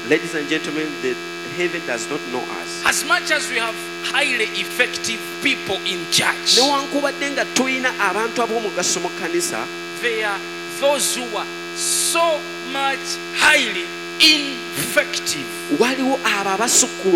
Ladies and gentlemen, the heaven does not know us. As much as we have highly effective people in church, Newankubadde nga tulina abantu ab'omugaso mu kkanisa, there are those who are so much highly ineffective. waliwo abo abasukkulu